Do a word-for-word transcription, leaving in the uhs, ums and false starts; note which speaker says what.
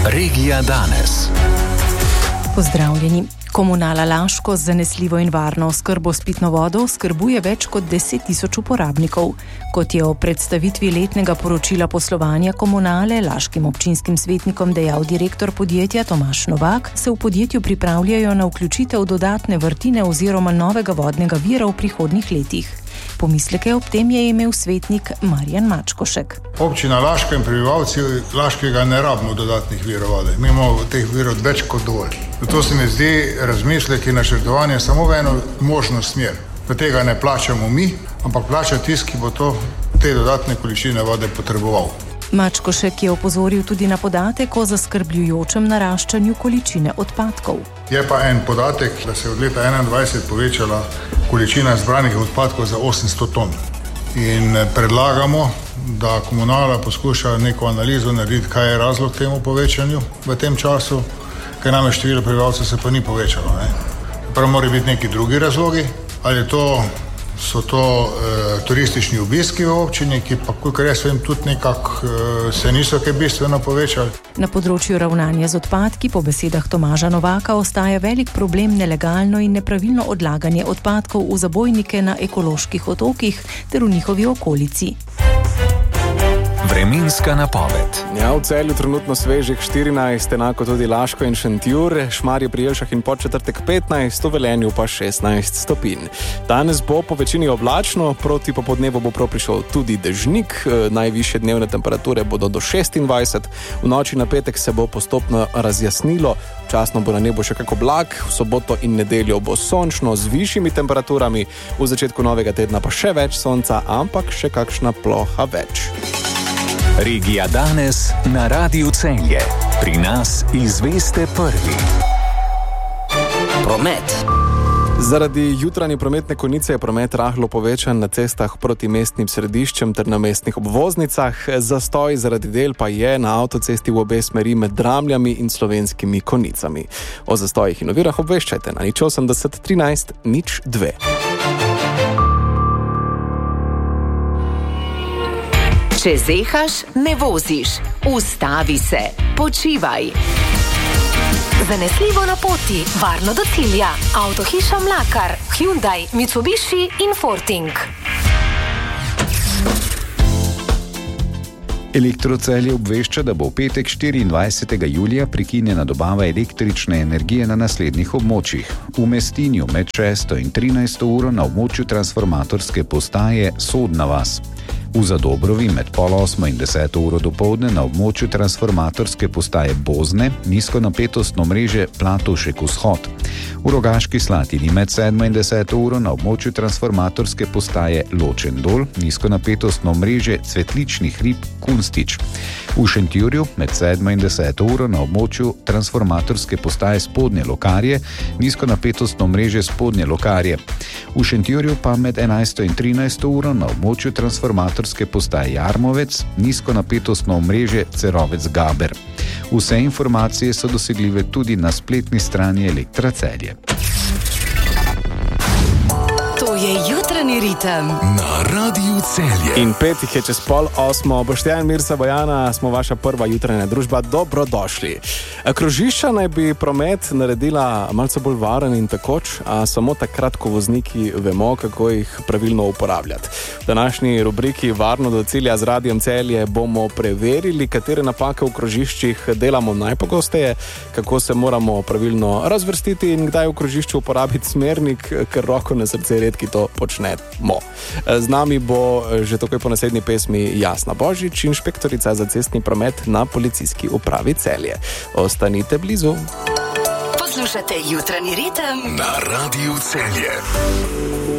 Speaker 1: Regija danes.
Speaker 2: Pozdravljeni. Komunala Laško z zanesljivo in varno oskrbo s pitno vodo skrbuje več kot deset tisoč uporabnikov. Kot je o predstavitvi letnega poročila poslovanja komunale laškim občinskim svetnikom dejal direktor podjetja Tomaž Novak, se v podjetju pripravljajo na vključitev dodatne vrtine oziroma novega vodnega vira v prihodnjih letih. Pomisleke ob tem je imel svetnik Marjan Mačkošek.
Speaker 3: Občina Laška in prebivalci Laškega ne rabimo dodatnih virov vode. Mi imamo teh virov več kot dovolj. Zato se mi zdi razmislek in načrtovanje samo v eno možno smer. Da tega ne plačamo mi, ampak plača tisti, ki bo to, te dodatne količine vode potreboval.
Speaker 2: Mačkošek je opozoril tudi na podatek o zaskrbljujočem naraščanju količine odpadkov.
Speaker 3: Je pa en podatek, da se je od leta enaindvajset povečala količina zbranih odpadkov za osemsto ton. In predlagamo, da komunala poskuša neko analizo narediti, kaj je razlog temu povečanju v tem času, ker nam je število prebivalcev se pa ni povečalo. Ne? Prav mora biti neki drugi razlogi, ali to so to e, turistični obiski v občini, ki pa, kolikor jaz vem, tudi nekako e, se niso kaj bistveno povečali.
Speaker 2: Na področju ravnanja z odpadki po besedah Tomaža Novaka ostaja velik problem nelegalno in nepravilno odlaganje odpadkov v zabojnike na ekoloških otokih ter v njihovi okolici.
Speaker 1: Vremenska napoved.
Speaker 4: Ja, v Celju trenutno svežih štirinajst, enako tudi Laško in Šentjur, Šmarje pri Jelšah in Podčetrtek petnajst, v Velenju pa šestnajst stopinj. Danes bo po večini oblačno, proti popodnevu bo prav prišel tudi dežnik, najvišje dnevne temperature bodo do šestindvajset, v noči na petek se bo postopno razjasnilo, časno bo na nebu še kak oblak, v soboto in nedeljo bo sončno z višjimi temperaturami, v začetku novega tedna pa še več sonca, ampak še kakšna ploha več.
Speaker 1: Regija danes na Radiu Celje. Pri nas izveste prvi.
Speaker 5: Promet.
Speaker 4: Zaradi jutranje prometne konice je promet rahlo povečan na cestah proti mestnim središčem ter na mestnih obvoznicah. Zastoj zaradi del pa je na avtocesti v obe smeri med Dramljami in Slovenskimi Konicami. O zastojih in ovirah obveščajte na nič osemdeset trinajst nič dve.
Speaker 5: Če zehaš, ne voziš. Ustavi se. Počivaj. Zanesljivo na poti, varno do cilja. Avtohiša Mlakar, Hyundai, Mitsubishi in Forting.
Speaker 6: Elektrocelje obvešča, da bo v petek štiriindvajsetega julija prekinjena dobava električne energije na naslednjih območjih. V Mestinju med šesto in trinajsto uro na območju transformatorske postaje Sodna vas. V Zadobrovi med pol osmo in deseto uro dopoldne na območju transformatorske postaje Bozne nizkonapetostno mreže Platovšek vzhod. V Rogaški Slatini med sedmo in deseto uro na območju transformatorske postaje Ločen dol nizkonapetostno mreže Cvetličnih rib Kunstič. V Šentjurju med sedmo in deseto uro na območju transformatorske postaje Spodnje Lokarje nizkonapetostno mreže Spodnje Lokarje. V Šentjurju pa med enajsto in trinajsto uro na območju transformatorske postaje Jarmovec nizkonapetostno omrežje Cerovec Gaber. Vse informacije so dosegljive tudi na spletni strani Elektra Celje.
Speaker 5: To je jutranji ritem
Speaker 1: na Radiu Celje.
Speaker 4: In petih je čez pol osmo. Boštjan, Mirca, Bojana, smo vaša prva jutranja družba. Dobrodošli. Krožišča naj bi promet naredila malce bolj varen in takoč, a samo takrat, ko vozniki vemo, kako jih pravilno uporabljati. V današnji rubriki Varno do cilja z Radijem Celje bomo preverili, katere napake v krožiščih delamo najpogosteje, kako se moramo pravilno razvrstiti in kdaj v krožišču uporabiti smernik, ker roko na srce redki to počnemo. Z nami bo že takoj po naslednji pesmi Jasna Božič, inšpektorica za cestni promet na Policijski upravi Celje. Ostanite blizu.
Speaker 5: Poslušate jutranji ritem
Speaker 1: na Radiu Celje.